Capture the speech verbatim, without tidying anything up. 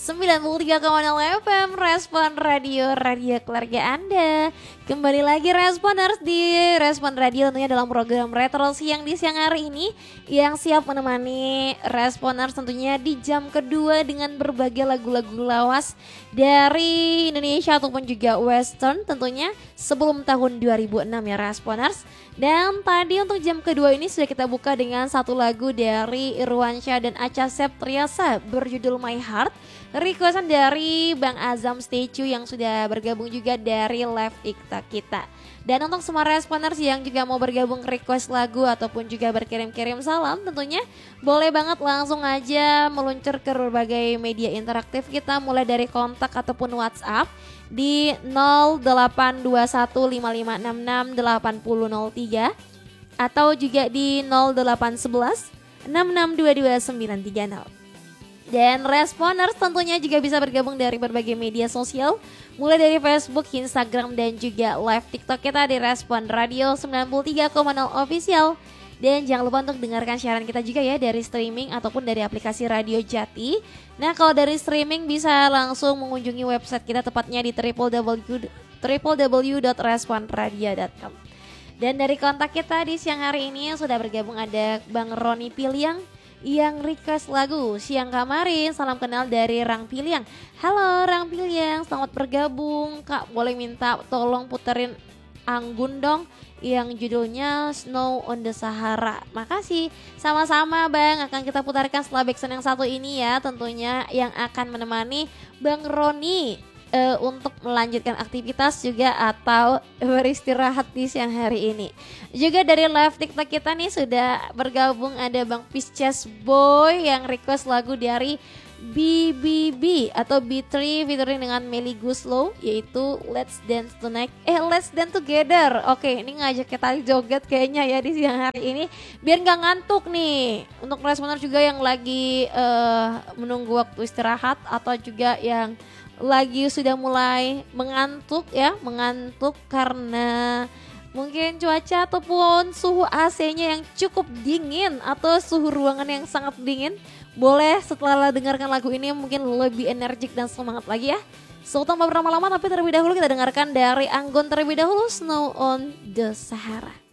sembilan puluh tiga koma nol F M Respon Radio, radio keluarga Anda. Kembali lagi Responers di Respon Radio tentunya dalam program Retro Siang di siang hari ini, yang siap menemani Responers tentunya di jam kedua dengan berbagai lagu-lagu lawas dari Indonesia ataupun juga Western tentunya sebelum tahun dua ribu enam ya Responers. Dan tadi untuk jam kedua ini sudah kita buka dengan satu lagu dari Irwansyah dan Acha Septriasa berjudul My Heart, requestan dari Bang Azam Statue yang sudah bergabung juga dari live TikTok kita. Dan untuk semua responers yang juga mau bergabung request lagu ataupun juga berkirim-kirim salam, tentunya boleh banget langsung aja meluncur ke berbagai media interaktif kita, mulai dari kontak ataupun WhatsApp di nol delapan dua satu lima lima enam enam delapan nol nol tiga atau juga di nol delapan satu satu enam enam dua dua sembilan tiga nol. Dan Responers tentunya juga bisa bergabung dari berbagai media sosial, mulai dari Facebook, Instagram, dan juga live TikTok kita di Respon Radio sembilan puluh tiga koma nol Official. Dan jangan lupa untuk dengarkan siaran kita juga ya dari streaming ataupun dari aplikasi Radio Jati. Nah, kalau dari streaming bisa langsung mengunjungi website kita, tepatnya di w w w dot responradio dot com. Dan dari kontak kita di siang hari ini yang sudah bergabung ada Bang Roni Piliang yang request lagu siang kemarin. Salam kenal dari Rang Piliang. Halo Rang Piliang, selamat bergabung. Kak, boleh minta tolong puterin Anggun dong yang judulnya Snow on the Sahara. Makasih. Sama-sama Bang, akan kita putarkan setelah backsound yang satu ini ya, tentunya yang akan menemani Bang Roni uh, untuk melanjutkan aktivitas juga atau beristirahat di siang hari ini. Juga dari live TikTok kita nih sudah bergabung ada Bang Pisces Boy yang request lagu dari B B B atau B tiga featuring dengan Melly Guslow, yaitu Let's Dance Tonight. Eh Let's Dance Together. Oke, ini ngajak kita joget kayaknya ya di siang hari ini biar nggak ngantuk nih. Untuk responer juga yang lagi uh, menunggu waktu istirahat atau juga yang lagi sudah mulai mengantuk ya, mengantuk karena mungkin cuaca ataupun suhu A C-nya yang cukup dingin atau suhu ruangan yang sangat dingin, boleh setelah dengarkan lagu ini mungkin lebih energik dan semangat lagi ya. So, tanpa berlama-lama tapi terlebih dahulu kita dengarkan dari Anggun terlebih dahulu, Snow on the Sahara.